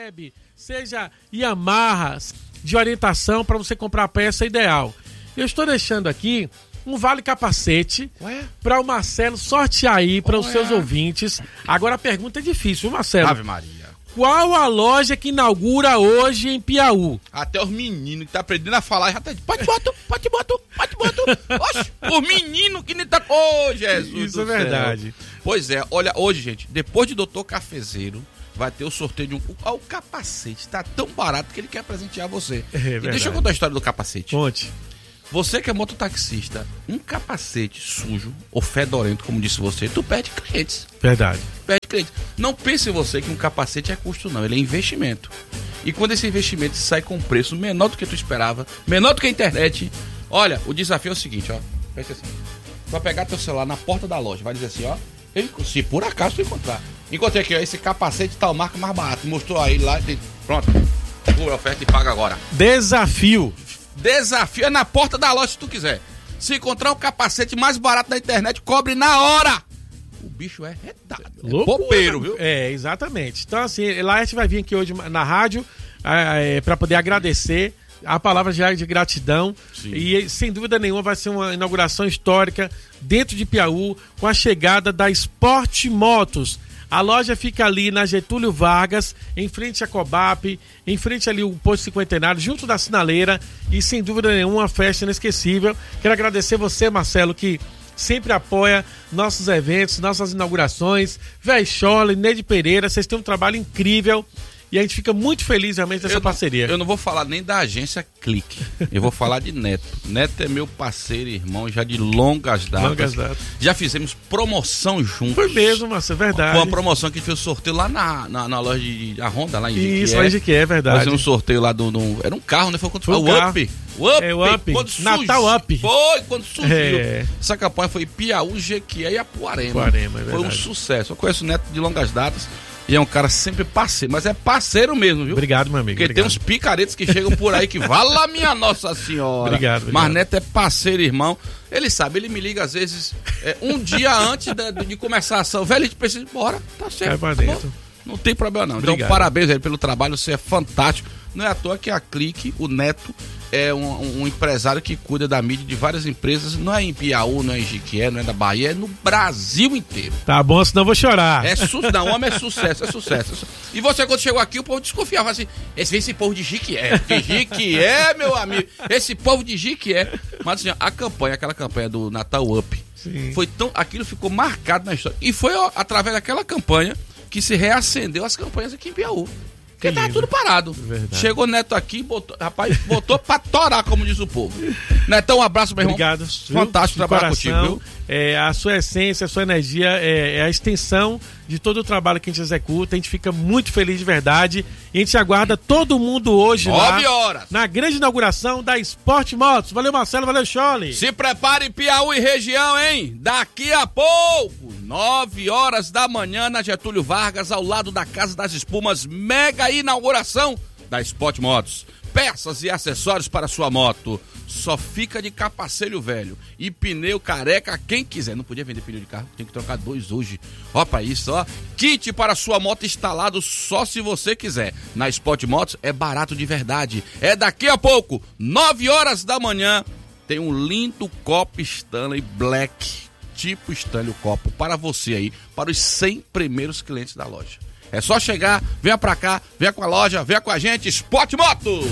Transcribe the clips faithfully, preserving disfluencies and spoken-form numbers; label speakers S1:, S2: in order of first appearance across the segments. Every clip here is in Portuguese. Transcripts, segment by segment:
S1: web, seja Yamaha, de orientação para você comprar a peça ideal. Eu estou deixando aqui um vale capacete para o Marcelo sortear aí para os seus ouvintes. Agora a pergunta é difícil, Marcelo.
S2: Ave Maria.
S1: Qual a loja que inaugura hoje em Piauí?
S2: Até os meninos que tá aprendendo a falar já tá de pode boto, pode boto, pode boto. Oxe, os meninos que nem tá... Ô, oh, Jesus
S1: Isso é verdade.
S2: Pois é, olha, hoje, gente, depois de Doutor Cafezeiro, vai ter o sorteio de um... Ah, o capacete tá tão barato que ele quer presentear você.
S1: É verdade.
S2: E deixa eu contar a história do capacete.
S1: Conte.
S2: Você que é mototaxista, um capacete sujo ou fedorento, como disse você, tu perde clientes.
S1: Verdade.
S2: Perde clientes. Não pense você que um capacete é custo, não. Ele é investimento. E quando esse investimento sai com um preço menor do que tu esperava, menor do que a internet, olha, o desafio é o seguinte, ó. Pensa assim. Tu vai pegar teu celular na porta da loja, vai dizer assim, ó. Se por acaso tu encontrar. Encontrei aqui, ó, esse capacete tal marca mais barato. Mostrou aí lá, pronto. Pula a oferta e paga agora.
S1: Desafio.
S2: Desafio é na porta da loja se tu quiser. Se encontrar o capacete mais barato da internet, cobre na hora. O bicho é retado. É bobeiro, viu?
S1: É, exatamente. Então, assim, lá a gente vai vir aqui hoje na rádio é, para poder agradecer. A palavra já é de gratidão. Sim. E, sem dúvida nenhuma, vai ser uma inauguração histórica dentro de Piauí com a chegada da Sport Motos. A loja fica ali na Getúlio Vargas, em frente à Cobap, em frente ali o posto cinquentenário, junto da sinaleira, e sem dúvida nenhuma uma festa inesquecível. Quero agradecer você, Marcelo, que sempre apoia nossos eventos, nossas inaugurações. Véi Chole, Neide Pereira, vocês têm um trabalho incrível. E a gente fica muito feliz realmente dessa
S2: eu não,
S1: parceria.
S2: Eu não vou falar nem da agência Clique. Eu vou falar de Neto. Neto é meu parceiro e irmão já de longas datas. Longas datas. Já fizemos promoção juntos.
S1: Foi mesmo, Marcelo, é verdade.
S2: Foi uma promoção que a gente fez o sorteio lá na, na, na loja de a Honda, lá em Jiquié.
S1: Isso, lá em Jiquié, é verdade.
S2: Fazendo um sorteio lá do, do... Era um carro, né? Foi quando foi
S1: o
S2: o Up.
S1: O Up. É, o Up.
S2: Quando
S1: Natal
S2: surgiu,
S1: Up.
S2: Foi, quando surgiu.
S1: É.
S2: Essa campanha foi Piauí, Jequié e Apuarema.
S1: Apuarema, é verdade.
S2: Foi um sucesso. Eu conheço o Neto de longas datas. E é um cara sempre parceiro, mas é parceiro mesmo, viu?
S1: Obrigado, meu amigo.
S2: Porque
S1: obrigado.
S2: Tem uns picaretes que chegam por aí que vala minha Nossa Senhora.
S1: Obrigado, obrigado.
S2: Mas Neto é parceiro, irmão. Ele sabe, ele me liga às vezes é, um dia antes de, de começar a ação. Velho, a gente precisa ir embora. Tá certo.
S1: Vai pra dentro.
S2: Não, não tem problema, não.
S1: Obrigado.
S2: Então, parabéns aí pelo trabalho, você é fantástico. Não é à toa que a Clique, o Neto, é um, um empresário que cuida da mídia de várias empresas. Não é em Piauí, não é em Jiquié, não é da Bahia, é no Brasil inteiro.
S1: Tá bom, senão eu vou chorar.
S2: É su... Não, homem é sucesso, é sucesso. E você, quando chegou aqui, o povo desconfiava assim, esse, esse povo de Jiquié, porque Jiquié, meu amigo, esse povo de Jiquié. Mas assim, a campanha, aquela campanha do Natal Up, Sim. foi tão, aquilo ficou marcado na história. E foi ó, através daquela campanha que se reacendeu as campanhas aqui em Piauí. Porque tava tudo parado. Verdade. Chegou Neto aqui, botou, rapaz, botou pra torar, como diz o povo. Netão, um abraço, meu irmão.
S1: Obrigado.
S2: Fantástico
S1: viu?
S2: trabalhar contigo, viu?
S1: É, a sua essência, a sua energia é, é a extensão de todo o trabalho que a gente executa. A gente fica muito feliz de verdade. E a gente aguarda todo mundo hoje
S2: Nove
S1: lá,
S2: horas.
S1: na grande inauguração da Sport Motos. Valeu, Marcelo, valeu, Chole.
S2: Se prepare, Piauí região, hein? Daqui a pouco, nove horas da manhã, na Getúlio Vargas, ao lado da Casa das Espumas, mega inauguração da Sport Motos. Peças e acessórios para sua moto. Só fica de capacelho velho e pneu careca quem quiser. Não podia vender pneu de carro, tem que trocar dois hoje. Ó pra isso, ó. Kit para sua moto instalado só se você quiser. Na Sport Motos é barato de verdade. É daqui a pouco, nove horas da manhã, tem um lindo copo Stanley Black, tipo Stanley o copo, para você aí, para os cem primeiros clientes da loja. É só chegar, venha pra cá, venha com a loja, venha com a gente, Sport Moto!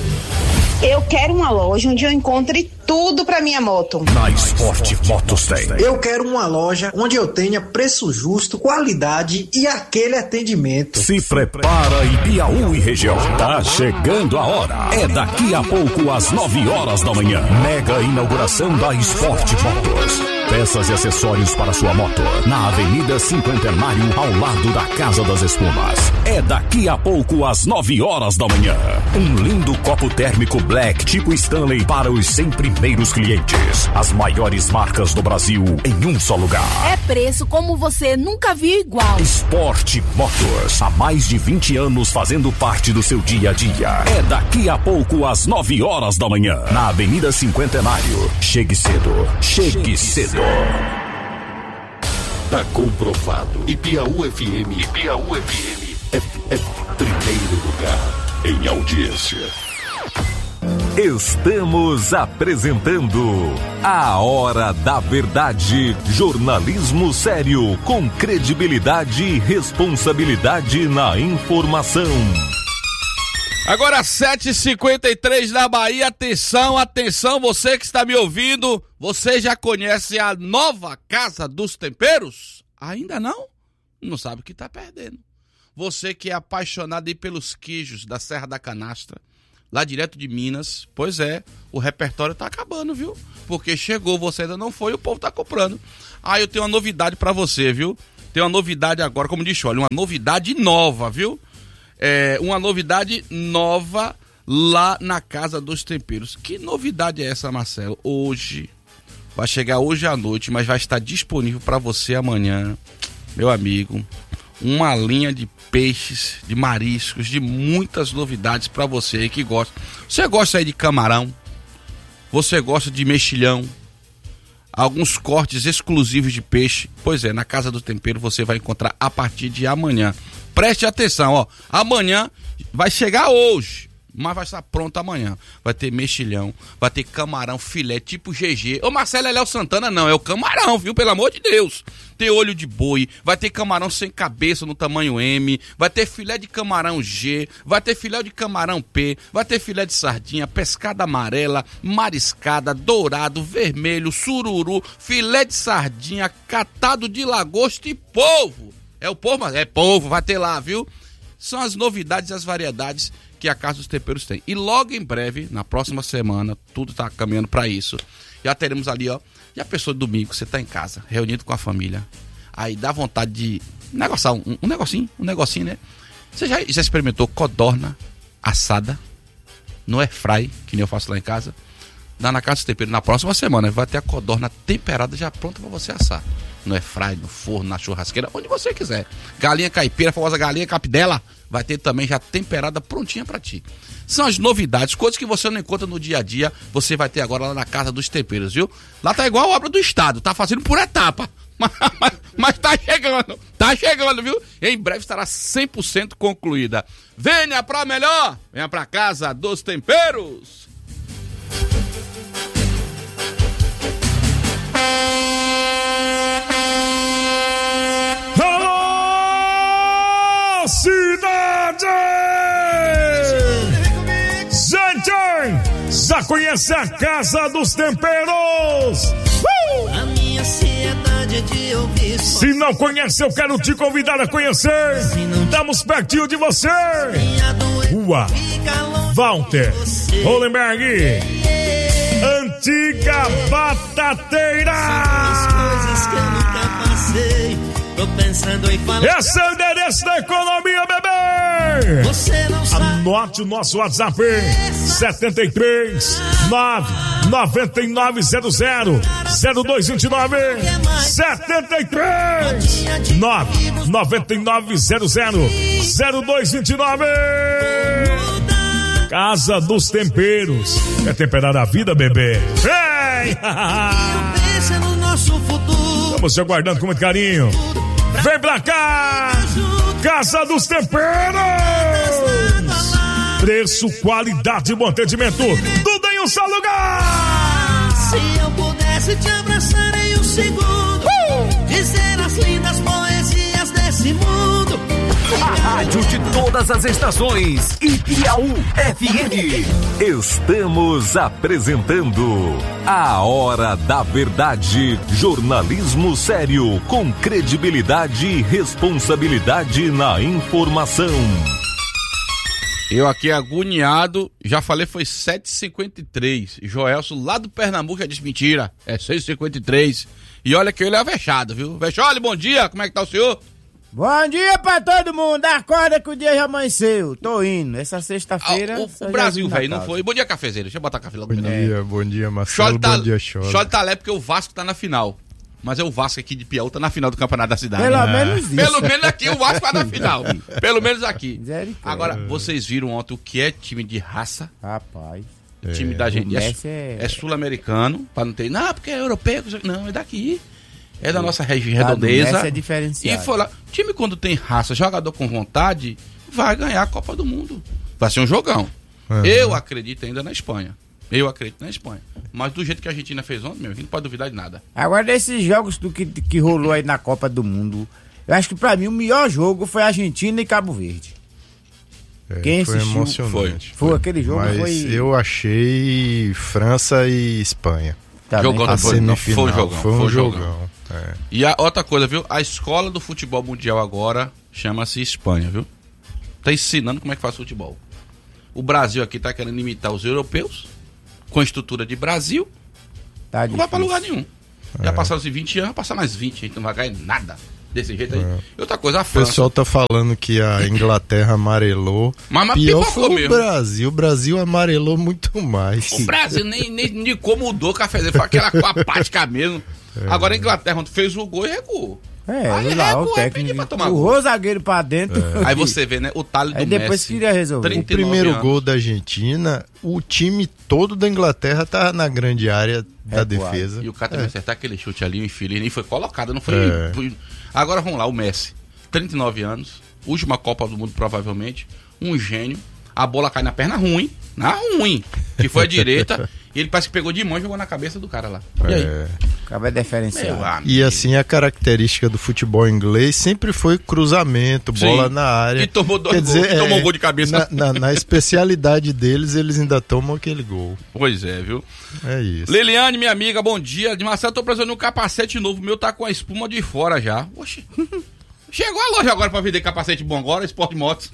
S3: Eu quero uma loja onde eu encontre tudo pra minha moto.
S4: Na Sport Motos tem.
S5: Eu quero uma loja onde eu tenha preço justo, qualidade e aquele atendimento.
S4: Se prepara em Piauí e região. Tá chegando a hora. É daqui a pouco às nove horas da manhã. Mega inauguração da Sport Motos. Peças e acessórios para sua moto. Na Avenida Cinquentenário, ao lado da Casa das Espumas. É daqui a pouco às nove horas da manhã. Um lindo copo térmico Black tipo Stanley para os cem primeiros clientes. As maiores marcas do Brasil em um só lugar.
S6: É preço como você nunca viu igual.
S4: Sport Motors, há mais de vinte anos fazendo parte do seu dia a dia. É daqui a pouco às nove horas da manhã. Na Avenida Cinquentenário. Chegue cedo. Chegue cedo.
S7: Tá comprovado. E Piauí F M. E Piauí F M é, é primeiro lugar.
S4: notícia. Estamos apresentando A Hora da Verdade, jornalismo sério, com credibilidade e responsabilidade na informação.
S2: Agora sete e cinquenta e três na Bahia, atenção, atenção, você que está me ouvindo, você já conhece a nova Casa dos Temperos? Ainda não? Não sabe o que está perdendo. Você que é apaixonado aí pelos queijos da Serra da Canastra, lá direto de Minas, pois é, o repertório tá acabando, viu? Porque chegou, você ainda não foi e o povo tá comprando. Ah, eu tenho uma novidade pra você, viu? Tem uma novidade agora, como disse, olha, uma novidade nova, viu? É, uma novidade nova lá na Casa dos Temperos. Que novidade é essa, Marcelo? Hoje, vai chegar hoje à noite, mas vai estar disponível pra você amanhã, meu amigo, uma linha de peixes, de mariscos, de muitas novidades para você aí que gosta. Você gosta aí de camarão? Você gosta de mexilhão? Alguns cortes exclusivos de peixe? Pois é, na Casa do Tempero você vai encontrar a partir de amanhã. Preste atenção, ó. Amanhã vai chegar hoje, mas vai estar pronto amanhã. Vai ter mexilhão, vai ter camarão, filé, tipo G G. Ô Marcelo, é Léo Santana? Não, é o camarão, viu? Pelo amor de Deus. Tem olho de boi, vai ter camarão sem cabeça no tamanho M, vai ter filé de camarão G, vai ter filé de camarão P, vai ter filé de sardinha, pescada amarela, mariscada, dourado, vermelho, sururu, filé de sardinha, catado de lagosta e polvo. É o polvo, mas é polvo, vai ter lá, viu? São as novidades e as variedades que a Casa dos Temperos tem. E logo em breve, na próxima semana, tudo tá caminhando para isso. Já teremos ali, ó. E a pessoa domingo, você tá em casa, reunido com a família. Aí dá vontade de negociar um, um negocinho, um negocinho, né? Você já, já experimentou codorna assada no airfry, que nem eu faço lá em casa? Lá na Casa dos Temperos, na próxima semana, vai ter a codorna temperada já pronta para você assar. No airfry, no forno, na churrasqueira, onde você quiser. Galinha caipira, a famosa galinha capidela, vai ter também já temperada, prontinha pra ti. São as novidades, coisas que você não encontra no dia a dia, você vai ter agora lá na Casa dos Temperos, viu? Lá tá igual a obra do Estado, tá fazendo por etapa, mas, mas, mas tá chegando, tá chegando, viu? Em breve estará cem por cento concluída. Venha pra melhor, venha pra Casa dos Temperos.
S7: Cidade! Gente, já conhece a Casa dos Temperos? Uh!
S8: A minha ansiedade é de ouvir.
S7: Se não conhece, eu quero te convidar a conhecer. Estamos pertinho de você. Rua Walter Hollenberg, Antiga Batateira.
S8: Coisas que eu nunca passei. Tô pensando em falar.
S7: Esse é o endereço da economia, bebê!
S8: Você não sabe.
S7: Anote o nosso WhatsApp: setenta e três, nove nove nove zero zero zero dois dois nove. setenta e três, nove nove nove zero zero zero dois dois nove. Casa dos Temperos. É temperar a vida, bebê. Vem!
S8: Pensa no nosso futuro.
S7: Estamos te aguardando com muito carinho. Vem pra cá! Casa dos Temperos! Preço, qualidade e bom atendimento. Tudo em um só lugar!
S8: Se eu pudesse te abraçar em um segundo, uh! dizer as lindas poesias desse mundo.
S4: A rádio de todas as estações, Ipiaú F M. Estamos apresentando A Hora da Verdade, jornalismo sério, com credibilidade e responsabilidade na informação.
S2: Eu aqui agoniado, já falei, foi sete e cinquenta e três. Joelson lá do Pernambuco já disse mentira, é seis e cinquenta e três. E olha que ele é vexado, viu? Vexole, bom dia, como é que tá o senhor?
S9: Bom dia pra todo mundo, acorda que o dia já amanheceu, tô indo, essa sexta-feira...
S2: Ah, o, o Brasil, velho, não foi? Bom dia, cafezeiro, deixa eu botar café logo.
S10: Bom dia, é. bom dia, Marcelo,
S2: tá,
S10: bom dia, Chole.
S2: Chole tá leve porque o Vasco tá na final, mas é o Vasco aqui de Piauí, tá na final do Campeonato da Cidade.
S9: Pelo
S2: ah.
S9: menos isso.
S2: Pelo menos aqui o Vasco tá na final, pelo menos aqui. Agora, vocês viram ontem o que é time de raça?
S9: Rapaz...
S2: O time é. da gente é,
S9: é...
S2: é sul-americano, pra não ter... Não, porque é europeu, não, é daqui... É da nossa região redondeza.
S9: Essa é diferenciada.
S2: E foi lá. Time, quando tem raça, jogador com vontade, vai ganhar a Copa do Mundo. Vai ser um jogão. Uhum. Eu acredito ainda na Espanha. Eu acredito na Espanha. Mas do jeito que a Argentina fez ontem, meu, a gente não pode duvidar de nada.
S9: Agora, desses jogos do que, que rolou aí na Copa do Mundo, eu acho que pra mim o melhor jogo foi Argentina e Cabo Verde.
S10: É,
S9: Quem
S10: foi
S9: assistiu,
S10: emocionante.
S9: Foi, foi aquele jogo.
S10: Mas
S9: foi...
S10: eu achei França e Espanha.
S2: Tá jogão,
S10: a
S2: foi,
S10: semifinal,
S2: foi um jogão.
S10: Foi um
S2: foi
S10: jogão.
S2: jogão.
S10: É.
S2: E a outra coisa, viu? A escola do futebol mundial agora chama-se Espanha, viu? Tá ensinando como é que faz futebol. O Brasil aqui tá querendo imitar os europeus, com a estrutura de Brasil,
S9: tá
S2: não
S9: difícil.
S2: vai pra lugar nenhum.
S10: É.
S2: Já passaram-se vinte anos, vai passar mais vinte, a gente não vai ganhar nada desse jeito aí.
S10: É.
S2: E outra coisa, a
S10: O
S2: França.
S10: pessoal tá falando que a Inglaterra amarelou.
S2: Mas, mas
S10: pior
S2: pipocou
S10: foi o
S2: mesmo.
S10: Brasil. O Brasil amarelou muito mais.
S2: O Brasil nem, nem, nem como mudou o café, foi aquela apática mesmo.
S10: É.
S2: Agora a Inglaterra ontem fez o gol e recuou.
S9: É,
S2: Aí
S9: lá
S2: recuou,
S9: o
S2: aí pediu
S9: técnico
S2: pra tomar
S9: empurrou o zagueiro pra dentro.
S10: É.
S2: Aí você vê, né, o talho do
S9: Aí depois
S2: Messi.
S9: queria resolver.
S10: O
S2: trinta e nove
S10: primeiro
S2: anos.
S10: gol da Argentina, o time todo da Inglaterra tá na grande área da
S9: Recuado.
S10: defesa.
S2: E o cara também
S10: É.
S2: acertar aquele chute ali, o infeliz, nem foi colocado, não foi,
S10: É.
S2: foi- Agora vamos lá, o Messi, trinta e nove anos, última Copa do Mundo provavelmente, um gênio, a bola cai na perna ruim, na ruim, que foi a direita, e ele parece que pegou de mão e jogou na cabeça do cara lá. E aí?
S10: É.
S9: Acaba diferenciado.
S2: Meu amigo.
S10: E assim, a característica do futebol inglês sempre foi cruzamento,
S2: Sim.
S10: bola na área.
S2: E tomou dois
S10: Quer
S2: gols,
S10: dizer,
S2: e tomou
S10: é,
S2: um gol de cabeça.
S10: Na, na- na especialidade deles, eles ainda tomam aquele gol.
S2: Pois é, viu?
S10: É isso.
S2: Liliane, minha amiga, bom dia. De Marcelo, tô precisando de um capacete novo, o meu tá com a espuma de fora já. Oxi. Chegou a loja agora pra vender capacete bom agora, Sport Motos.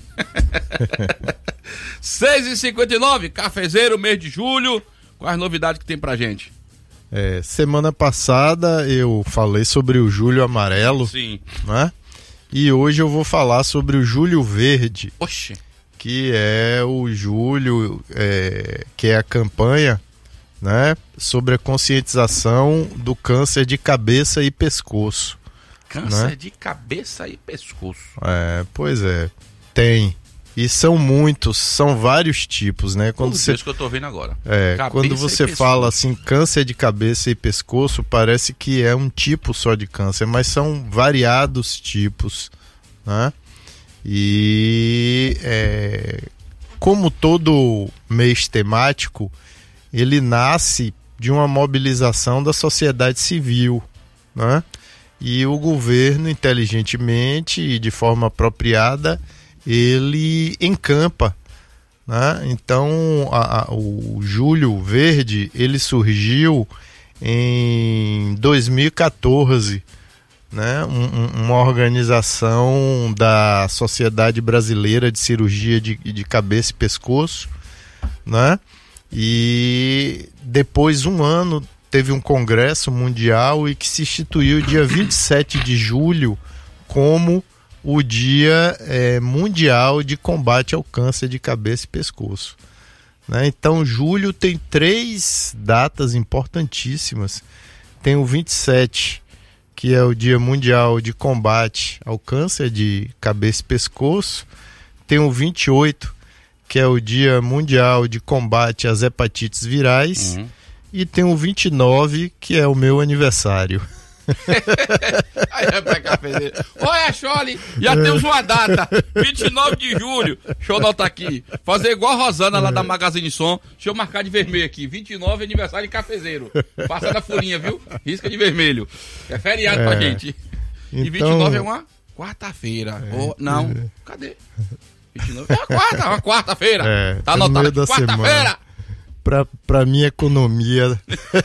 S2: seis e cinquenta e nove, cafezeiro, mês de julho. Quais novidades que tem pra gente?
S10: É, semana passada eu falei sobre o Julho Amarelo,
S2: Sim.
S10: né? E hoje eu vou falar sobre o Julho Verde,
S2: Oxi.
S10: que é o julho, é, que é a campanha, né, sobre a conscientização do câncer de cabeça e pescoço.
S2: Câncer
S10: Né?
S2: de cabeça e pescoço.
S10: É, pois é, tem. E são muitos, são vários tipos, né? Quando
S2: Tudo
S10: você,
S2: isso que eu tô vendo agora.
S10: é,
S2: Cabeça
S10: quando
S2: e
S10: você
S2: pescoço.
S10: fala assim, câncer de cabeça e pescoço, parece que é um tipo só de câncer, mas são variados tipos, né? E é, como todo mês temático, ele nasce de uma mobilização da sociedade civil, né? E o governo, inteligentemente e de forma apropriada, ele encampa, né? Então a, a, o Julho Verde ele surgiu em dois mil e quatorze, né? Um, um, uma organização da Sociedade Brasileira de Cirurgia de, de Cabeça e Pescoço, né? E depois um ano teve um congresso mundial e que se instituiu dia vinte e sete de julho como o Dia é, Mundial de Combate ao Câncer de Cabeça e Pescoço, né? Então, julho tem três datas importantíssimas. Tem o vinte e sete, que é o Dia Mundial de Combate ao Câncer de Cabeça e Pescoço. Tem o vinte e oito, que é o Dia Mundial de Combate às Hepatites Virais.
S2: Uhum.
S10: E tem o vinte e nove, que é o meu aniversário.
S2: Aí é pra cafezeiro. Olha, Chole, já temos uma data, vinte e nove de julho. Deixa eu anotar aqui. Fazer igual a Rosana lá da Magazine Som. Deixa eu marcar de vermelho aqui. vinte e nove, aniversário de cafezeiro. Passa da folhinha, viu? Risca de vermelho. É feriado
S10: É.
S2: pra gente. E
S10: Então-
S2: vinte e nove é uma quarta-feira. Oh, não, cadê? vinte e nove é uma quarta, uma quarta-feira.
S10: É,
S2: Tá
S10: é no
S2: anotado
S10: meio
S2: aqui.
S10: da
S2: Quarta-feira.
S10: semana. Pra, pra minha economia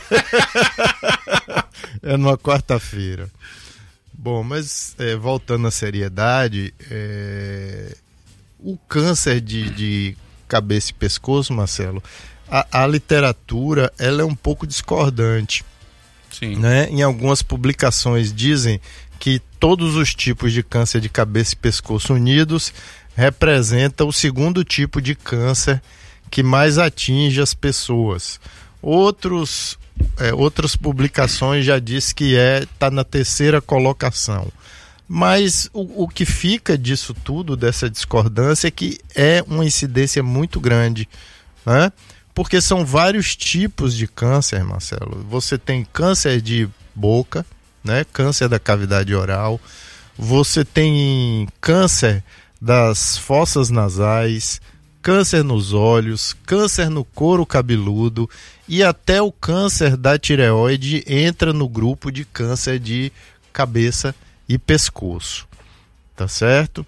S10: é numa quarta-feira. Bom, mas é, voltando à seriedade, é, o câncer de, de cabeça e pescoço, Marcelo, a, a literatura ela é um pouco discordante.
S2: Sim.
S10: Né? Em algumas publicações dizem que todos os tipos de câncer de cabeça e pescoço unidos representam o segundo tipo de câncer que mais atinge as pessoas. Outros, é, outras publicações já diz que é tá na terceira colocação. Mas o, o que fica disso tudo, dessa discordância, é que é uma incidência muito grande, né? Porque são vários tipos de câncer, Marcelo. Você tem câncer de boca, né? Câncer da cavidade oral. Você tem câncer das fossas nasais, câncer nos olhos, câncer no couro cabeludo e até o câncer da tireoide entra no grupo de câncer de cabeça e pescoço, tá certo?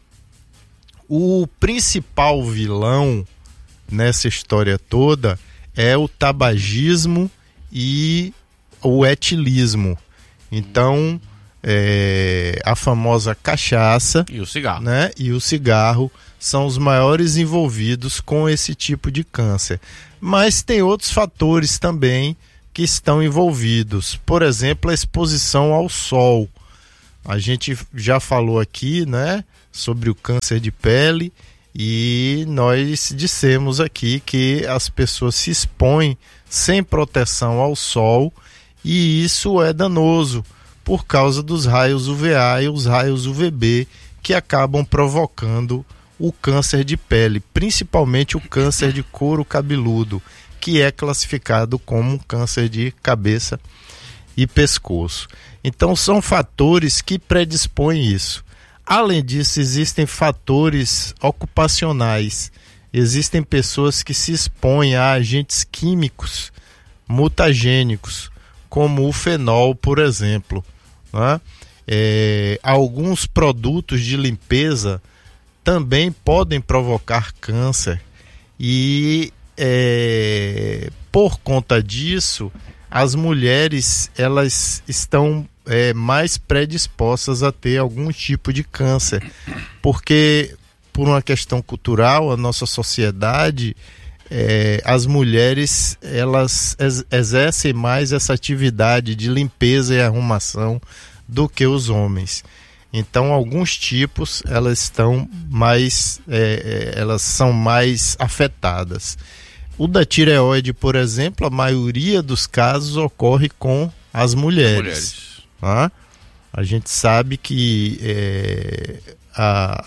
S10: O principal vilão nessa história toda é o tabagismo e o etilismo. Então, é, a famosa cachaça
S2: e o cigarro,
S10: né, e o cigarro são os maiores envolvidos com esse tipo de câncer. Mas tem outros fatores também que estão envolvidos. Por exemplo, a exposição ao sol. A gente já falou aqui, né, sobre o câncer de pele e nós dissemos aqui que as pessoas se expõem sem proteção ao sol e isso é danoso por causa dos raios U V A e os raios U V B que acabam provocando o câncer de pele, principalmente o câncer de couro cabeludo, que é classificado como um câncer de cabeça e pescoço. Então são fatores que predispõem isso. Além disso, existem fatores ocupacionais. Existem pessoas que se expõem a agentes químicos mutagênicos, como o fenol, por exemplo, né? É, alguns produtos de limpeza também podem provocar câncer e é, por conta disso as mulheres elas estão é, mais predispostas a ter algum tipo de câncer, porque por uma questão cultural a nossa sociedade é, as mulheres elas ex- exercem mais essa atividade de limpeza e arrumação do que os homens. Então alguns tipos elas estão mais é, elas são mais afetadas. O da tireoide, por exemplo, a maioria dos casos ocorre com as mulheres, mulheres. Tá? A gente sabe que é, a,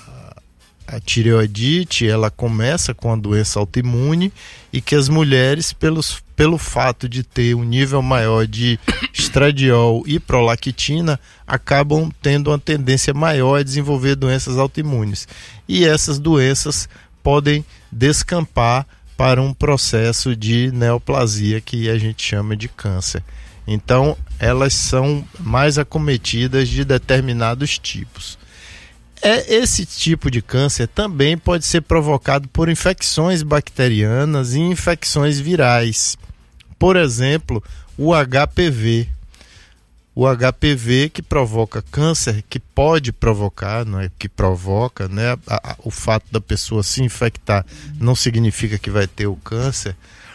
S10: a tireoidite ela começa com a doença autoimune e que as mulheres pelos, pelo fato de ter um nível maior de estradiol e prolactina acabam tendo uma tendência maior a desenvolver doenças autoimunes e essas doenças podem descampar para um processo de neoplasia que a gente chama de câncer. Então elas são mais acometidas de determinados tipos. É, esse tipo de câncer também pode ser provocado por infecções bacterianas e infecções virais. Por exemplo, o H P V. O H P V que provoca câncer, que pode provocar, não é que provoca, né? A, a, o fato da pessoa se infectar não significa que vai ter o câncer.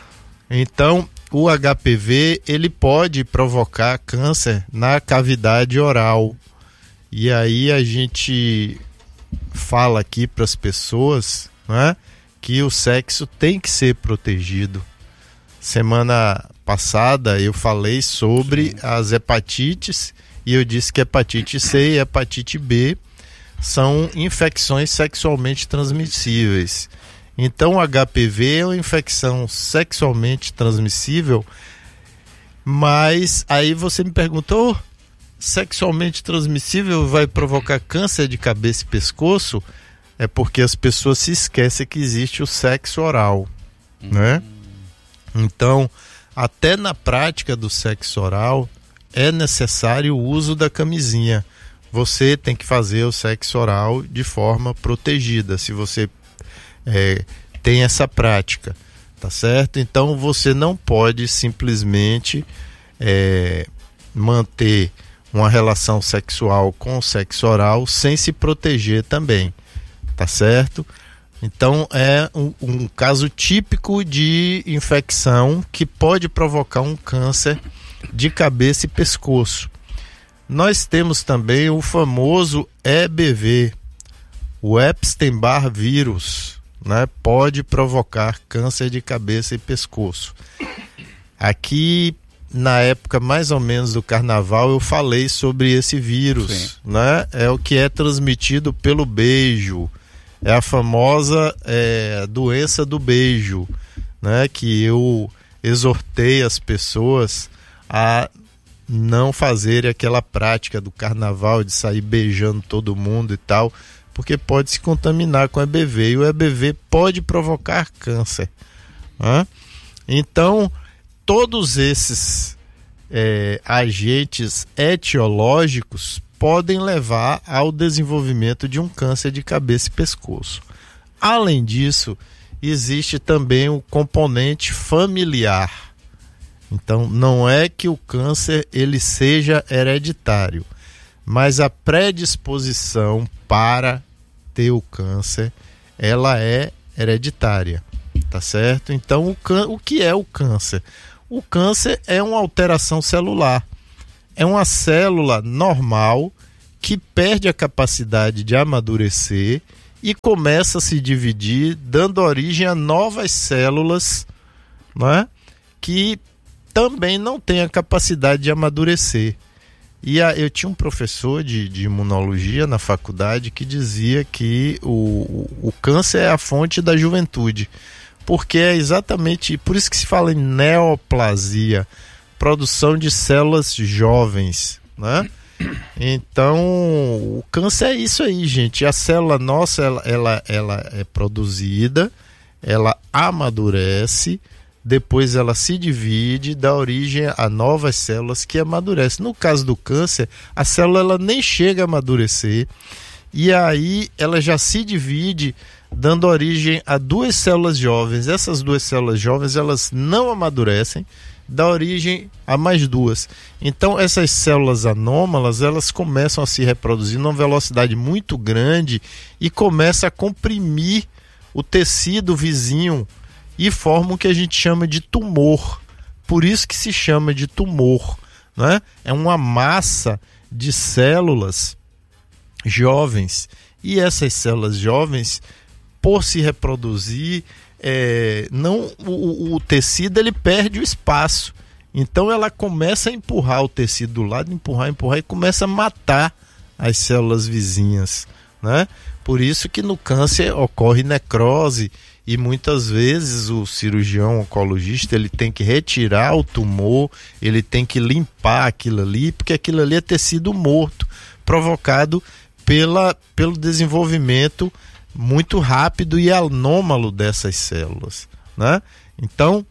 S10: Então, o H P V ele pode provocar câncer na cavidade oral. E aí a gente fala aqui para as pessoas, né, que o sexo tem que ser protegido. Semana passada eu falei sobre Sim. as hepatites e eu disse que hepatite C e hepatite B são infecções sexualmente transmissíveis. Então o H P V é uma infecção sexualmente transmissível, mas aí você me perguntou, sexualmente transmissível vai provocar câncer de cabeça e pescoço? É porque as pessoas se esquecem que existe o sexo oral, uhum. né? Então, até na prática do sexo oral é necessário o uso da camisinha. Você tem que fazer o sexo oral de forma protegida, se você é, tem essa prática, tá certo? Então você não pode simplesmente é, manter uma relação sexual com o sexo oral sem se proteger também, tá certo? Então é um, um caso típico de infecção que pode provocar um câncer de cabeça e pescoço. Nós temos também o famoso E B V, o Epstein-Barr vírus, né? Pode provocar câncer de cabeça e pescoço. Aqui na época mais ou menos do carnaval eu falei sobre esse vírus, né? É o que é transmitido pelo beijo, é a famosa é, doença do beijo, né? Que eu exortei as pessoas a não fazerem aquela prática do carnaval de sair beijando todo mundo e tal, porque pode se contaminar com E B V, e o E B V pode provocar câncer. Né? Então, todos esses é, agentes etiológicos podem levar ao desenvolvimento de um câncer de cabeça e pescoço. Além disso, existe também o componente familiar. Então, não é que o câncer ele seja hereditário, mas a predisposição para ter o câncer, ela é hereditária, tá certo? Então, o, can... o que é o câncer? O câncer é uma alteração celular. É uma célula normal que perde a capacidade de amadurecer e começa a se dividir, dando origem a novas células, né, que também não têm a capacidade de amadurecer. E a, eu tinha um professor de, de imunologia na faculdade que dizia que o, o, o câncer é a fonte da juventude, porque é exatamente por isso que se fala em neoplasia, produção de células jovens, né? Então, o câncer é isso aí, gente. A célula nossa, ela, ela, ela é produzida, ela amadurece, depois ela se divide e dá origem a novas células que amadurecem. No caso do câncer, a célula ela nem chega a amadurecer e aí ela já se divide, dando origem a duas células jovens. Essas duas células jovens, elas não amadurecem, dá origem a mais duas. Então essas células anômalas, elas começam a se reproduzir numa velocidade muito grande e começa a comprimir o tecido vizinho e formam o que a gente chama de tumor. Por isso que se chama de tumor, né? É uma massa de células jovens, e essas células jovens, por se reproduzir, É, não, o, o tecido ele perde o espaço, então ela começa a empurrar o tecido do lado, empurrar, empurrar e começa a matar as células vizinhas, né? Por isso que no câncer ocorre necrose e muitas vezes o cirurgião oncologista ele tem que retirar o tumor, ele tem que limpar aquilo ali, porque aquilo ali é tecido morto, provocado pela, pelo desenvolvimento muito rápido e anômalo dessas células, né? Então,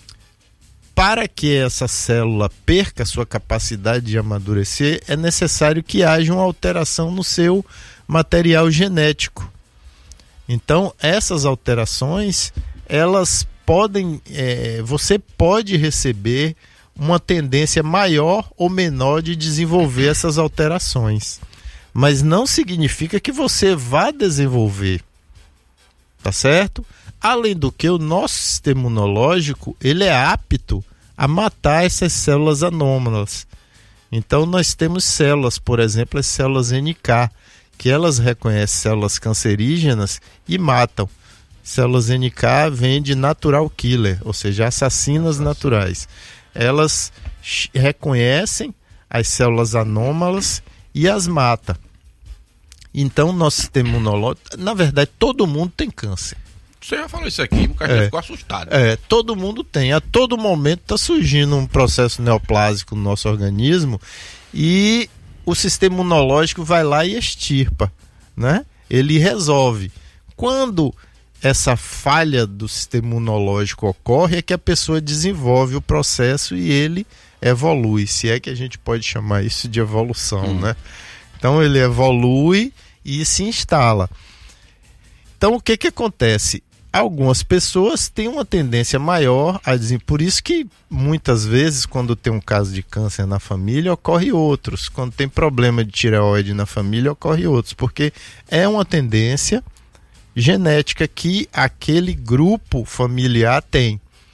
S10: para que essa célula perca sua capacidade de amadurecer, é necessário que haja uma alteração no seu material genético. Então, essas alterações, elas podem, é, você pode receber uma tendência maior ou menor de desenvolver essas alterações. Mas não significa que você vá desenvolver, tá certo? Além do que, o nosso sistema imunológico, ele é apto a matar essas células anômalas. Então nós temos células, por exemplo, as células N K, que elas reconhecem células cancerígenas e matam. Células N K vêm de natural killer, ou seja, assassinas naturais. Elas reconhecem as células anômalas e as mata. Então, nosso sistema imunológico, na verdade, todo mundo tem câncer.
S2: Você já falou isso aqui, o cara
S10: é,
S2: ficou assustado.
S10: É, todo mundo tem. A todo momento está surgindo um processo neoplásico no nosso organismo e o sistema imunológico vai lá e extirpa, né? Ele resolve. Quando essa falha do sistema imunológico ocorre, é que a pessoa desenvolve o processo e ele evolui, se é que a gente pode chamar isso de evolução, hum. né? Então ele evolui e se instala. Então o que que acontece? Algumas pessoas têm uma tendência maior a dizer, por isso que muitas vezes quando tem um caso de câncer na família, ocorre outros. Quando tem problema de tireoide na família, ocorre outros, porque é uma tendência genética que aquele grupo familiar tem.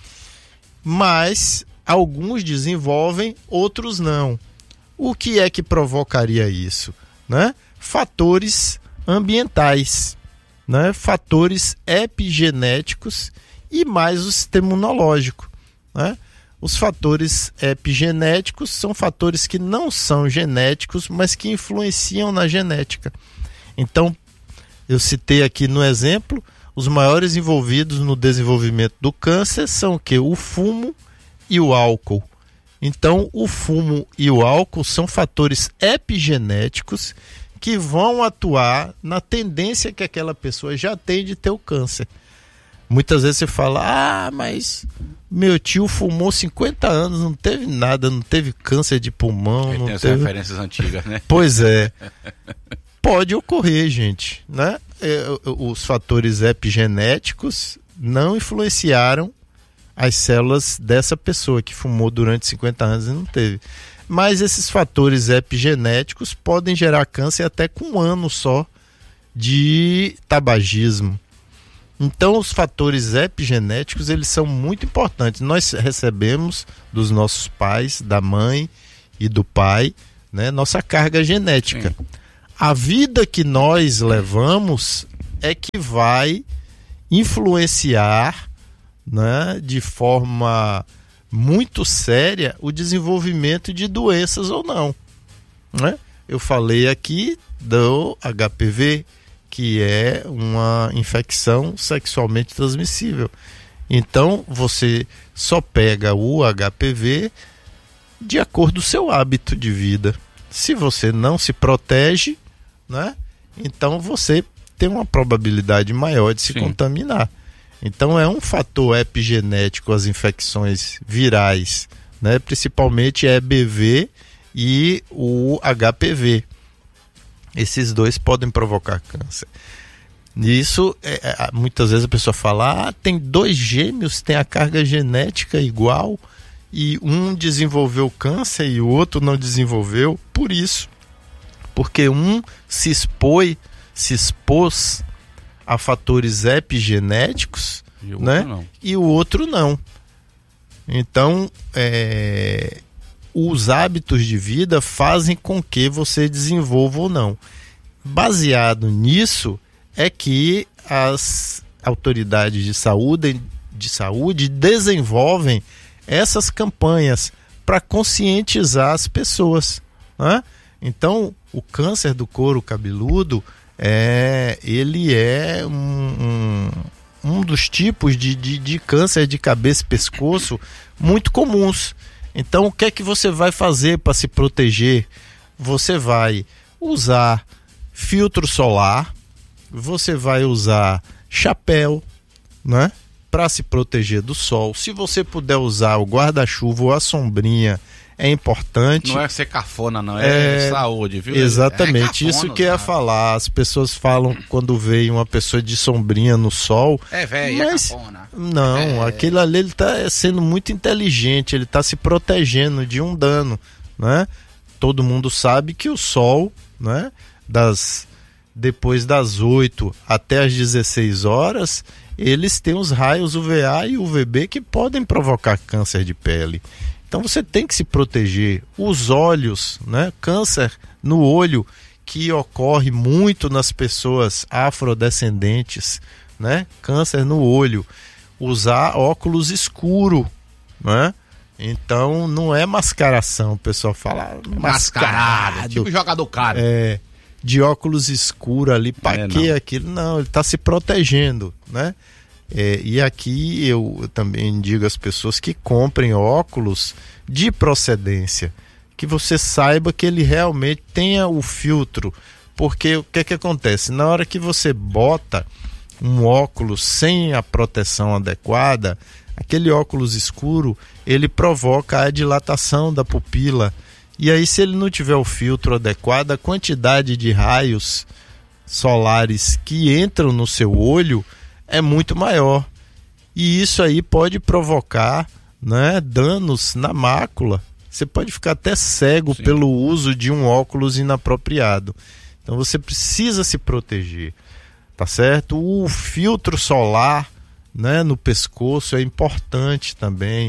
S10: Mas alguns desenvolvem, outros não. O que é que provocaria isso? Né? Fatores ambientais, né? Fatores epigenéticos e mais o sistema imunológico. Né? Os fatores epigenéticos são fatores que não são genéticos, mas que influenciam na genética. Então, eu citei aqui no exemplo, os maiores envolvidos no desenvolvimento do câncer são o quê? O fumo e o álcool. Então, o fumo e o álcool são fatores epigenéticos que vão atuar na tendência que aquela pessoa já tem de ter o câncer. Muitas vezes você fala, ah, mas meu tio fumou cinquenta anos, não teve nada, não teve câncer de pulmão.
S2: Ele
S10: não
S2: tem as
S10: teve...
S2: referências antigas, né?
S10: Pois é. Pode ocorrer, gente, né? Os fatores epigenéticos não influenciaram as células dessa pessoa que fumou durante cinquenta anos e não teve. Mas esses fatores epigenéticos podem gerar câncer até com um ano só de tabagismo. Então, os fatores epigenéticos, eles são muito importantes. Nós recebemos dos nossos pais, da mãe e do pai, né, nossa carga genética. Sim. A vida que nós levamos é que vai influenciar, né, de forma muito séria o desenvolvimento de doenças ou não, né? Eu falei aqui do H P V, que é uma infecção sexualmente transmissível. Então, você só pega o H P V de acordo com o seu hábito de vida. Se você não se protege, né, então você tem uma probabilidade maior de se Sim. contaminar. Então, é um fator epigenético as infecções virais, né, principalmente E B V e o H P V. Esses dois podem provocar câncer. Isso, é, muitas vezes a pessoa fala, ah, tem dois gêmeos, tem a carga genética igual e um desenvolveu câncer e o outro não desenvolveu. Por isso, porque um se expõe, se expôs a fatores epigenéticos, e o, né? Outro e o outro não. Então, é... os hábitos de vida fazem com que você desenvolva ou não. Baseado nisso é que as autoridades de saúde, de saúde desenvolvem essas campanhas para conscientizar as pessoas, né? Então, o câncer do couro cabeludo é, ele é um, um, um dos tipos de, de, de câncer de cabeça e pescoço muito comuns. Então, o que é que você vai fazer para se proteger? Você vai usar filtro solar, você vai usar chapéu, né, para se proteger do sol. Se você puder usar o guarda-chuva ou a sombrinha, é importante.
S2: Não é ser cafona, não, é, é saúde, viu?
S10: Exatamente,
S2: é cafona,
S10: isso que eu ia falar. As pessoas falam quando veem uma pessoa de sombrinha no sol.
S2: É velho,
S10: mas...
S2: é cafona.
S10: Não, é... aquele ali ele tá sendo muito inteligente, ele tá se protegendo de um dano, né? Todo mundo sabe que o sol, né, das depois das oito até as dezesseis horas, eles têm os raios U V A e U V B que podem provocar câncer de pele. Então você tem que se proteger. Os olhos, né? Câncer no olho, que ocorre muito nas pessoas afrodescendentes, né? Câncer no olho. Usar óculos escuro, né? Então não é mascaração, o pessoal fala mascarado,
S2: tipo jogador caro.
S10: É, de óculos escuro ali, para é, que aquilo? Não, ele está se protegendo, né? É, e aqui eu também digo às pessoas que comprem óculos de procedência, que você saiba que ele realmente tenha o filtro, porque o que é que acontece? Na hora que você bota um óculos sem a proteção adequada, aquele óculos escuro, ele provoca a dilatação da pupila, e aí se ele não tiver o filtro adequado, a quantidade de raios solares que entram no seu olho é muito maior, e isso aí pode provocar, né, danos na mácula. Você pode ficar até cego Sim. pelo uso de um óculos inapropriado. Então você precisa se proteger, tá certo? O filtro solar, né, no pescoço é importante também.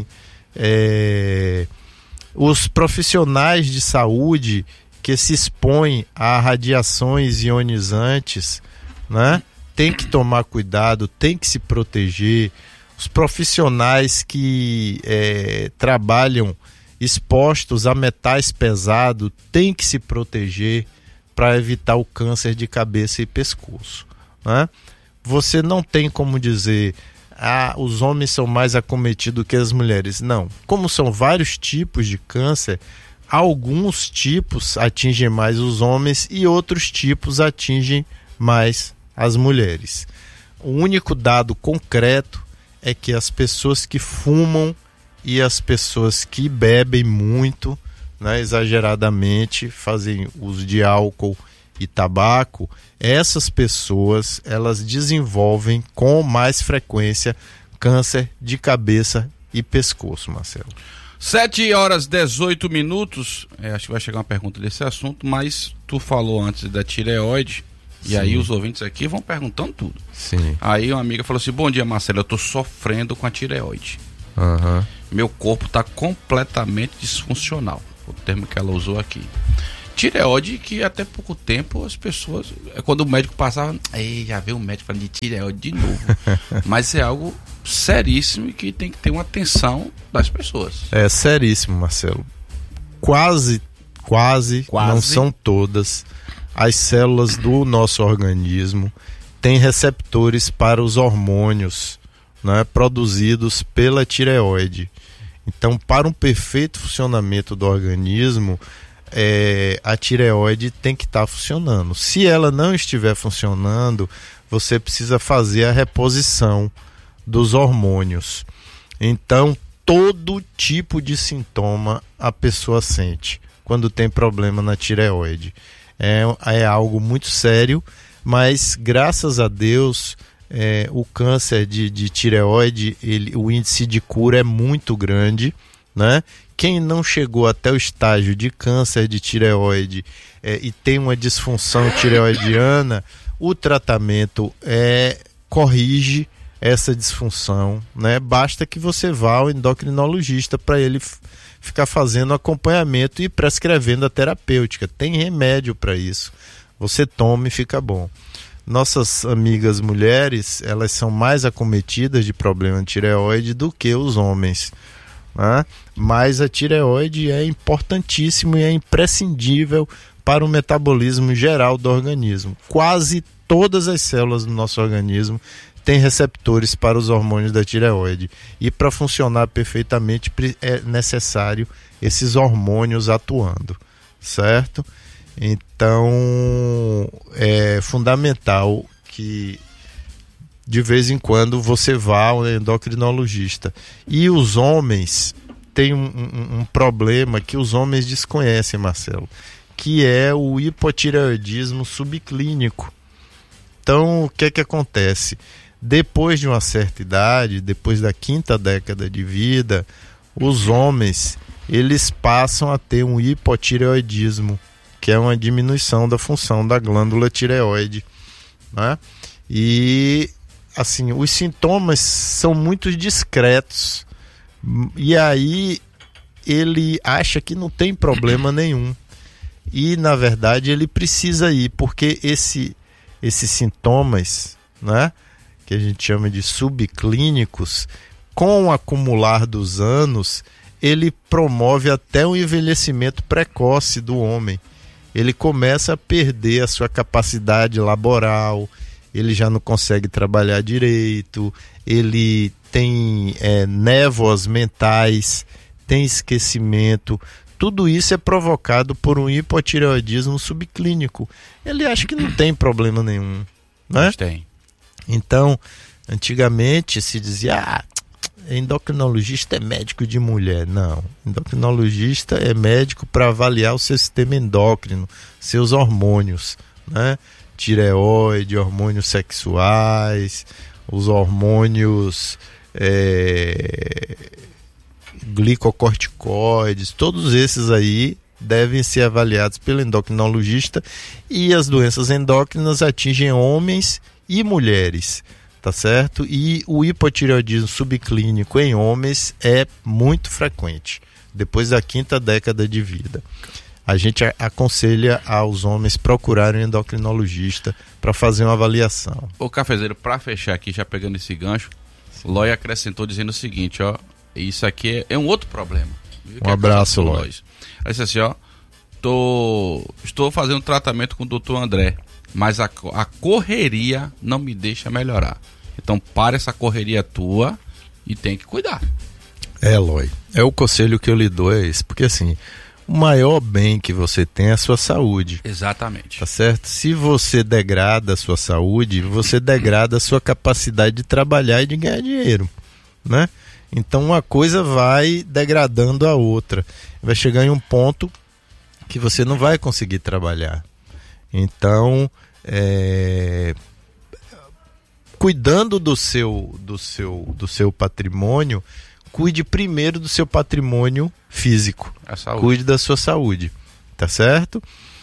S10: É... Os profissionais de saúde que se expõem a radiações ionizantes, né, tem que tomar cuidado, tem que se proteger. Os profissionais que é, trabalham expostos a metais pesados têm que se proteger para evitar o câncer de cabeça e pescoço, né? Você não tem como dizer, ah, os homens são mais acometidos que as mulheres. Não. Como são vários tipos de câncer, alguns tipos atingem mais os homens e outros tipos atingem mais as mulheres. O único dado concreto é que as pessoas que fumam e as pessoas que bebem muito, né, exageradamente, fazem uso de álcool e tabaco, essas pessoas, elas desenvolvem com mais frequência câncer de cabeça e pescoço, Marcelo.
S2: sete horas e dezoito minutos, é, acho que vai chegar uma pergunta desse assunto, mas tu falou antes da tireoide, e Sim. aí os ouvintes aqui vão perguntando tudo.
S10: Sim.
S2: Aí uma amiga falou assim, bom dia, Marcelo, eu tô sofrendo com a tireoide.
S10: Uhum.
S2: Meu corpo tá completamente disfuncional, o termo que ela usou aqui. Tireoide que até pouco tempo as pessoas, quando o médico passava, ei, já veio o médico falando de tireoide de novo. Mas é algo seríssimo e que tem que ter uma atenção das pessoas.
S10: É seríssimo, Marcelo. Quase, quase, quase, não são todas, as células do nosso organismo têm receptores para os hormônios, né, produzidos pela tireoide. Então, para um perfeito funcionamento do organismo, é, a tireoide tem que estar tá funcionando. Se ela não estiver funcionando, você precisa fazer a reposição dos hormônios. Então, todo tipo de sintoma a pessoa sente quando tem problema na tireoide. É, é algo muito sério, mas graças a Deus, é, o câncer de, de tireoide, ele, o índice de cura é muito grande, né? Quem não chegou até o estágio de câncer de tireoide é, e tem uma disfunção tireoidiana, o tratamento é, corrige essa disfunção, né? Basta que você vá ao endocrinologista para ele f- ficar fazendo acompanhamento e prescrevendo a terapêutica. Tem remédio para isso. Você toma e fica bom. Nossas amigas mulheres, elas são mais acometidas de problema de tireoide do que os homens, né? Mas a tireoide é importantíssimo e é imprescindível para o metabolismo geral do organismo. Quase todas as células do nosso organismo têm receptores para os hormônios da tireoide. E para funcionar perfeitamente é necessário esses hormônios atuando, certo? Então é fundamental que de vez em quando você vá ao endocrinologista. E os homens têm um, um, um problema que os homens desconhecem, Marcelo, que é o hipotireoidismo subclínico. Então, o que é que acontece? Depois de uma certa idade, depois da quinta década de vida, os homens, eles passam a ter um hipotireoidismo, que é uma diminuição da função da glândula tireoide, né? E assim, os sintomas são muito discretos, e aí ele acha que não tem problema nenhum, e na verdade ele precisa ir, porque esse, esses sintomas, né, que a gente chama de subclínicos, com o acumular dos anos, ele promove até o envelhecimento precoce do homem. Ele começa a perder a sua capacidade laboral, ele já não consegue trabalhar direito, ele tem é, névoas mentais, tem esquecimento. Tudo isso é provocado por um hipotireoidismo subclínico. Ele acha que não tem problema nenhum, né?
S2: Mas tem.
S10: Então, antigamente se dizia, ah, endocrinologista é médico de mulher. Não, endocrinologista é médico para avaliar o seu sistema endócrino, seus hormônios, né? Tireoide, hormônios sexuais, os hormônios é, glicocorticoides, todos esses aí devem ser avaliados pelo endocrinologista, e as doenças endócrinas atingem homens e mulheres, tá certo? E o hipotireoidismo subclínico em homens é muito frequente, depois da quinta década de vida. A gente aconselha aos homens procurarem um endocrinologista para fazer uma avaliação.
S2: Ô Cafezeiro, para fechar aqui, já pegando esse gancho, Lói acrescentou dizendo o seguinte, ó, isso aqui é, é um outro problema.
S10: Um abraço, Lói.
S2: Aí disse assim, ó, tô, estou fazendo tratamento com o doutor André, mas a, a correria não me deixa melhorar. Então para essa correria tua e tem que cuidar.
S10: É, Lói, é o conselho que eu lhe dou, é esse, porque assim, o maior bem que você tem é a sua saúde.
S2: Exatamente.
S10: Tá certo? Se você degrada a sua saúde, você degrada a sua capacidade de trabalhar e de ganhar dinheiro, né? Então uma coisa vai degradando a outra. Vai chegar em um ponto que você não vai conseguir trabalhar. Então, é... cuidando do seu, do seu, do seu patrimônio, cuide primeiro do seu patrimônio físico.
S2: A saúde.
S10: Cuide da sua saúde, tá certo?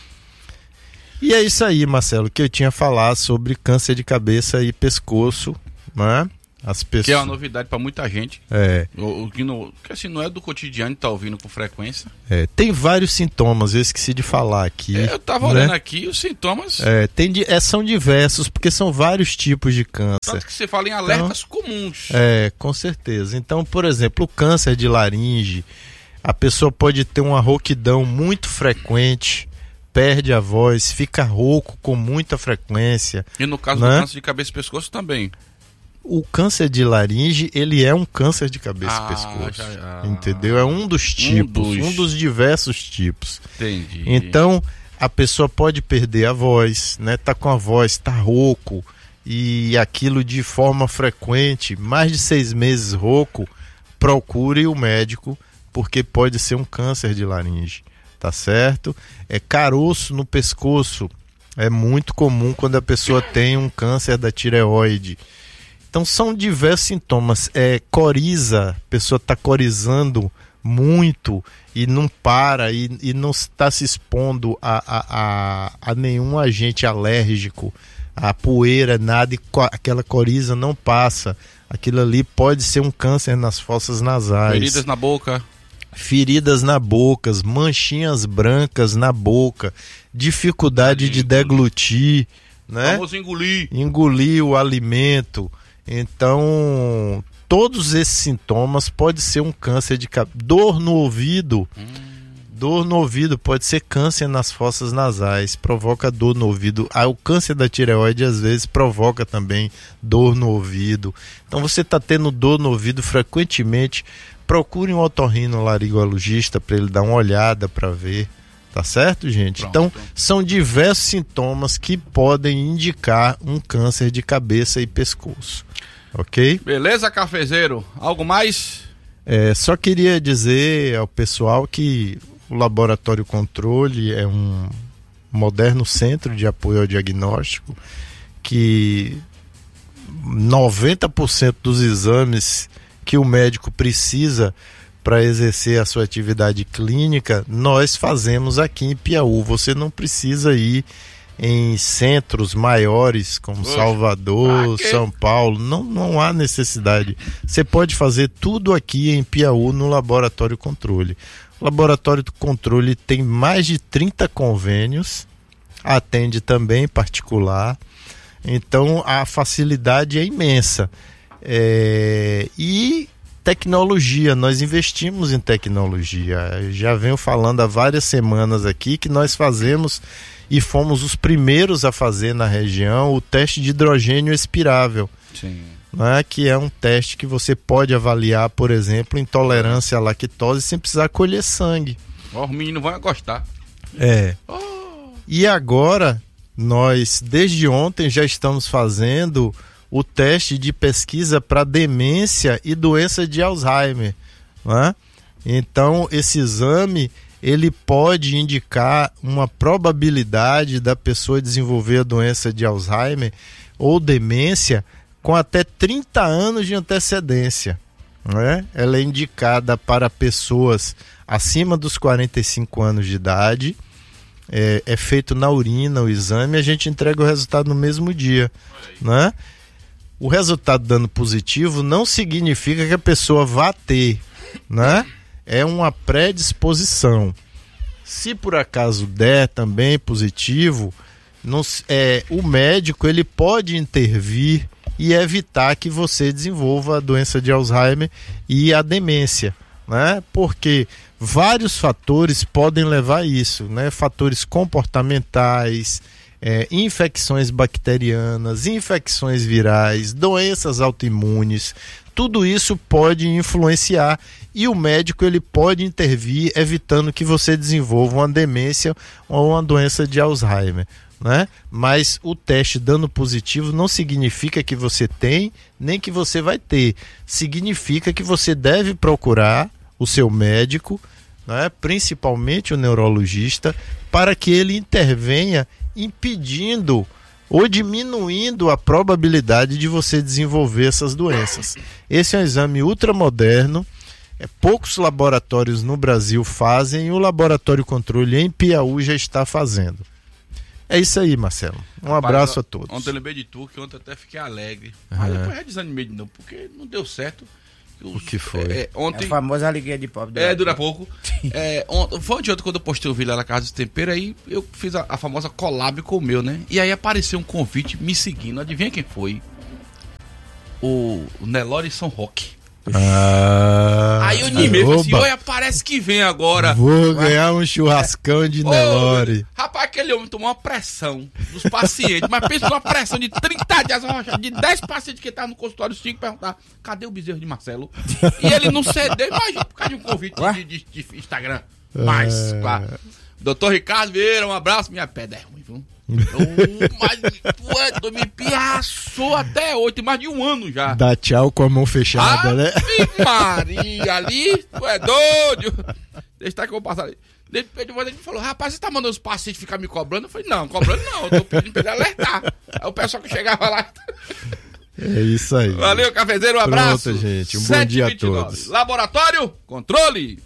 S10: E é isso aí, Marcelo, que eu tinha a falar sobre câncer de cabeça e pescoço, né? As pessoas...
S2: Que é uma novidade para muita gente.
S10: É.
S2: O, o que, não, que assim, não é do cotidiano, tá ouvindo com frequência.
S10: É, tem vários sintomas, eu esqueci de falar aqui.
S2: É, eu tava
S10: né?
S2: olhando aqui os sintomas.
S10: É, tem de, é, são diversos, porque são vários tipos de câncer.
S2: Tanto que você fala em alertas então, comuns.
S10: É, com certeza. Então, por exemplo, o câncer de laringe, a pessoa pode ter uma rouquidão muito frequente, perde a voz, fica rouco com muita frequência.
S2: E no caso
S10: né?
S2: do câncer de cabeça e pescoço também.
S10: O câncer de laringe, ele é um câncer de cabeça
S2: ah,
S10: e pescoço,
S2: já, já.
S10: entendeu? É um dos tipos, um dos, um dos diversos tipos.
S2: Entendi.
S10: Então, a pessoa pode perder a voz, né? Tá com a voz, tá rouco, e aquilo de forma frequente, mais de seis meses rouco, procure o médico, porque pode ser um câncer de laringe, tá certo? É caroço no pescoço, é muito comum quando a pessoa tem um câncer da tireoide. Então são diversos sintomas. É, coriza, a pessoa está corizando muito e não para e, e não está se expondo a, a, a, a nenhum agente alérgico, a poeira, nada, e co- aquela coriza não passa. Aquilo ali pode ser um câncer nas fossas nasais.
S2: Feridas na boca.
S10: Feridas na boca, manchinhas brancas na boca, dificuldade de deglutir, né?
S2: Vamos engolir.
S10: Engolir o alimento. Então, todos esses sintomas pode ser um câncer de cabeça. Dor no ouvido. Hum. Dor no ouvido pode ser câncer nas fossas nasais, provoca dor no ouvido. Ah, o câncer da tireoide às vezes provoca também dor no ouvido. Então você está tendo dor no ouvido frequentemente, procure um otorrinolaringologista para ele dar uma olhada para ver. Tá certo, gente? Pronto. Então, são diversos sintomas que podem indicar um câncer de cabeça e pescoço. Ok?
S2: Beleza, cafezeiro? Algo mais?
S10: É, só queria dizer ao pessoal que o Laboratório Controle é um moderno centro de apoio ao diagnóstico, que noventa por cento dos exames que o médico precisa para exercer a sua atividade clínica, nós fazemos aqui em Piauí. Você não precisa ir em centros maiores como Oxe, Salvador, aqui. São Paulo, não, não há necessidade. Você pode fazer tudo aqui em Piauí no Laboratório Controle. O Laboratório Controle tem mais de trinta convênios, atende também particular, então a facilidade é imensa. É... E tecnologia, nós investimos em tecnologia. Eu já venho falando há várias semanas aqui que nós fazemos e fomos os primeiros a fazer na região o teste de hidrogênio expirável. Sim. Né, que é um teste que você pode avaliar, por exemplo, intolerância à lactose sem precisar colher sangue.
S2: Oh, os meninos vão gostar.
S10: É. Oh. E agora, nós, desde ontem, já estamos fazendo o teste de pesquisa para demência e doença de Alzheimer, né? Então, esse exame, ele pode indicar uma probabilidade da pessoa desenvolver a doença de Alzheimer ou demência com até trinta anos de antecedência, né? Ela é indicada para pessoas acima dos quarenta e cinco anos de idade, é, é feito na urina o exame e a gente entrega o resultado no mesmo dia, né? O resultado dando positivo não significa que a pessoa vá ter, né? É uma predisposição. Se por acaso der também positivo, não, é, o médico ele pode intervir e evitar que você desenvolva a doença de Alzheimer e a demência, né? Porque vários fatores podem levar a isso, né? Fatores comportamentais, é, infecções bacterianas, infecções virais, doenças autoimunes. Tudo isso pode influenciar e o médico ele pode intervir evitando que você desenvolva uma demência ou uma doença de Alzheimer, né? Mas o teste dando positivo não significa que você tem, nem que você vai ter. Significa que você deve procurar o seu médico, né? Principalmente o neurologista, para que ele intervenha impedindo ou diminuindo a probabilidade de você desenvolver essas doenças. Esse é um exame ultramoderno, é, poucos laboratórios no Brasil fazem e o Laboratório Controle em Piauí já está fazendo. É isso aí, Marcelo. Um Rapaz, abraço a todos.
S2: Ontem eu lembrei de tu, que ontem eu até fiquei alegre. Mas uhum. depois já desanimei de novo, porque não deu certo.
S10: O que foi?
S2: É, ontem,
S9: é a famosa alegria de pobre.
S2: É, dura pouco. é, ontem, foi ontem quando eu postei o vídeo lá na Casa dos Temperos, aí eu fiz a, a famosa collab com o meu, né? E aí apareceu um convite me seguindo. Adivinha quem foi? O, o Nelore São Roque.
S10: Ah,
S2: aí o Nimei falou assim: olha, parece que vem agora.
S10: Vou ganhar um churrascão de Nelore.
S2: Rapaz, aquele homem tomou uma pressão dos pacientes, mas pensa numa pressão de trinta dias, de dez pacientes que estavam no consultório, cinco perguntar: cadê o bezerro de Marcelo? E ele não cedeu, imagina, por causa de um convite de, de, de Instagram. Mas, é... claro. Doutor Ricardo Vieira, um abraço, minha pedra é ruim, viu? Oh, mas tu me piaçou até hoje, tem mais de um ano já.
S10: Dá tchau com a mão fechada,
S2: Ave
S10: né?
S2: Maria, ali, tu é doido. Deixa que eu vou passar ali. Depois ele falou: rapaz, você tá mandando os pacientes ficar me cobrando? Eu falei: não, cobrando não, eu tô pedindo pra ele alertar. Aí o pessoal que chegava lá.
S10: É isso aí.
S2: Valeu, cafezeiro, um abraço.
S10: Pronto, gente, um bom dia a todos.
S2: Laboratório Controle.